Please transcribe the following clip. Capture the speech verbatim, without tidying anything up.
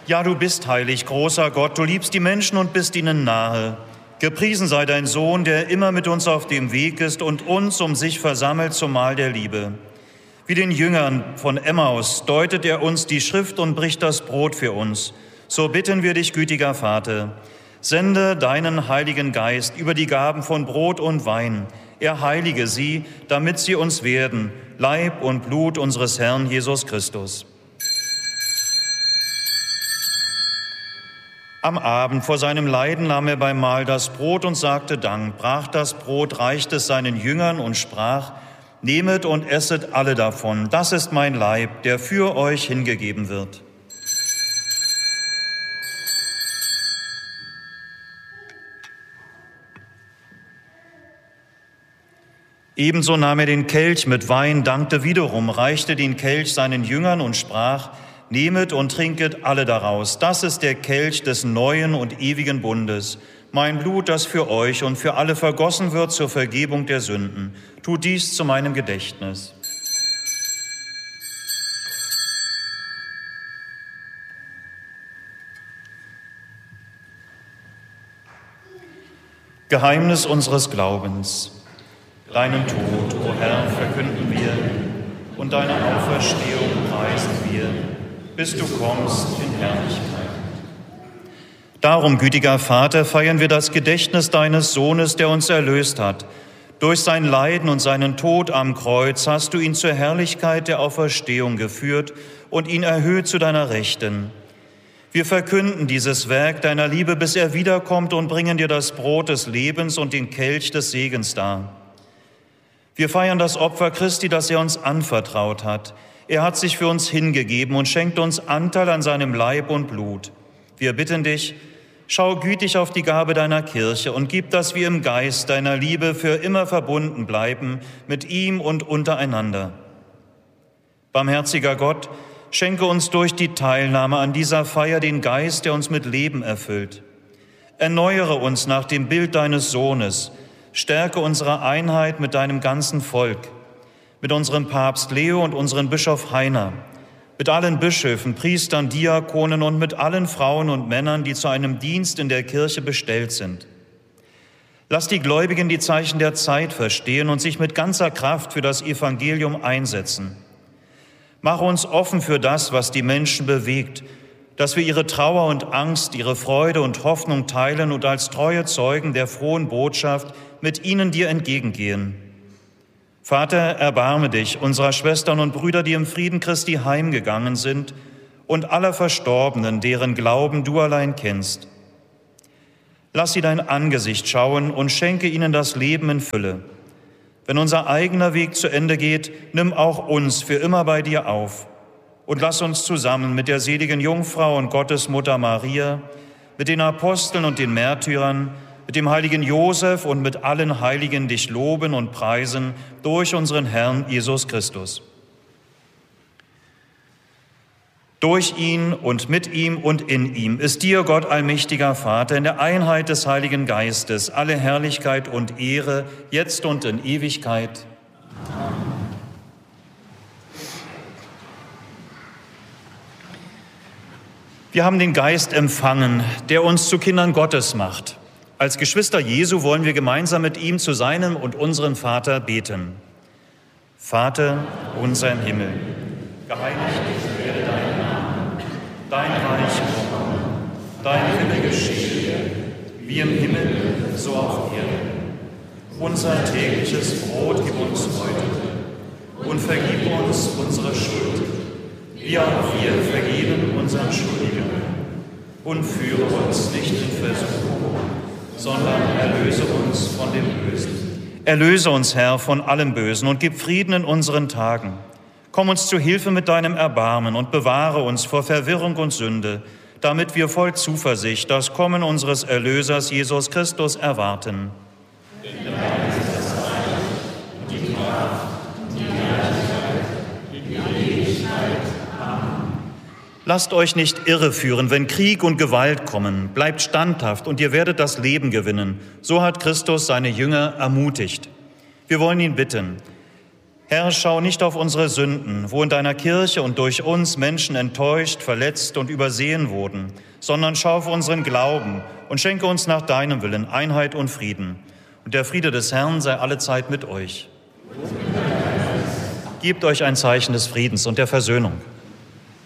Ja, du bist heilig, großer Gott, du liebst die Menschen und bist ihnen nahe. Gepriesen sei dein Sohn, der immer mit uns auf dem Weg ist und uns um sich versammelt zum Mahl der Liebe. Wie den Jüngern von Emmaus deutet er uns die Schrift und bricht das Brot für uns. So bitten wir dich, gütiger Vater, sende deinen Heiligen Geist über die Gaben von Brot und Wein. Er heilige sie, damit sie uns werden, Leib und Blut unseres Herrn Jesus Christus. Am Abend vor seinem Leiden nahm er beim Mahl das Brot und sagte Dank, brach das Brot, reichte es seinen Jüngern und sprach: Nehmet und esset alle davon, das ist mein Leib, der für euch hingegeben wird. Ebenso nahm er den Kelch mit Wein, dankte wiederum, reichte den Kelch seinen Jüngern und sprach: Nehmet und trinket alle daraus. Das ist der Kelch des neuen und ewigen Bundes. Mein Blut, das für euch und für alle vergossen wird zur Vergebung der Sünden. Tut dies zu meinem Gedächtnis. Geheimnis unseres Glaubens. Deinen Tod, o Herr, verkünden wir, und deine Auferstehung preisen wir, bis du kommst in Herrlichkeit. Darum, gütiger Vater, feiern wir das Gedächtnis deines Sohnes, der uns erlöst hat. Durch sein Leiden und seinen Tod am Kreuz hast du ihn zur Herrlichkeit der Auferstehung geführt und ihn erhöht zu deiner Rechten. Wir verkünden dieses Werk deiner Liebe, bis er wiederkommt, und bringen dir das Brot des Lebens und den Kelch des Segens dar. Wir feiern das Opfer Christi, das er uns anvertraut hat. Er hat sich für uns hingegeben und schenkt uns Anteil an seinem Leib und Blut. Wir bitten dich, schau gütig auf die Gabe deiner Kirche und gib, dass wir im Geist deiner Liebe für immer verbunden bleiben mit ihm und untereinander. Barmherziger Gott, schenke uns durch die Teilnahme an dieser Feier den Geist, der uns mit Leben erfüllt. Erneuere uns nach dem Bild deines Sohnes, stärke unsere Einheit mit deinem ganzen Volk, mit unserem Papst Leo und unserem Bischof Heiner, mit allen Bischöfen, Priestern, Diakonen und mit allen Frauen und Männern, die zu einem Dienst in der Kirche bestellt sind. Lass die Gläubigen die Zeichen der Zeit verstehen und sich mit ganzer Kraft für das Evangelium einsetzen. Mach uns offen für das, was die Menschen bewegt, dass wir ihre Trauer und Angst, ihre Freude und Hoffnung teilen und als treue Zeugen der frohen Botschaft mit ihnen dir entgegengehen. Vater, erbarme dich unserer Schwestern und Brüder, die im Frieden Christi heimgegangen sind, und aller Verstorbenen, deren Glauben du allein kennst. Lass sie dein Angesicht schauen und schenke ihnen das Leben in Fülle. Wenn unser eigener Weg zu Ende geht, nimm auch uns für immer bei dir auf und lass uns zusammen mit der seligen Jungfrau und Gottesmutter Maria, mit den Aposteln und den Märtyrern, mit dem heiligen Josef und mit allen Heiligen dich loben und preisen durch unseren Herrn Jesus Christus. Durch ihn und mit ihm und in ihm ist dir, Gott allmächtiger Vater, in der Einheit des Heiligen Geistes alle Herrlichkeit und Ehre, jetzt und in Ewigkeit. Amen. Wir haben den Geist empfangen, der uns zu Kindern Gottes macht. Als Geschwister Jesu wollen wir gemeinsam mit ihm zu seinem und unserem Vater beten. Vater, unser im Himmel, geheiligt werde dein Name, dein Reich komme, dein Wille geschehe, wie im Himmel, so auf Erden. Unser tägliches Brot gib uns heute und vergib uns unsere Schuld, wie auch wir vergeben unseren Schuldigen. Und führe uns nicht in Versuchung, sondern erlöse uns von dem Bösen. Erlöse uns, Herr, von allem Bösen und gib Frieden in unseren Tagen. Komm uns zu Hilfe mit deinem Erbarmen und bewahre uns vor Verwirrung und Sünde, damit wir voll Zuversicht das Kommen unseres Erlösers Jesus Christus erwarten. Denn dein ist das Reich, die Kraft, die Herrlichkeit, die Ewigkeit. Amen. Lasst euch nicht irreführen, wenn Krieg und Gewalt kommen. Bleibt standhaft und ihr werdet das Leben gewinnen. So hat Christus seine Jünger ermutigt. Wir wollen ihn bitten: Herr, schau nicht auf unsere Sünden, wo in deiner Kirche und durch uns Menschen enttäuscht, verletzt und übersehen wurden, sondern schau auf unseren Glauben und schenke uns nach deinem Willen Einheit und Frieden. Und der Friede des Herrn sei allezeit mit euch. Gebt euch ein Zeichen des Friedens und der Versöhnung.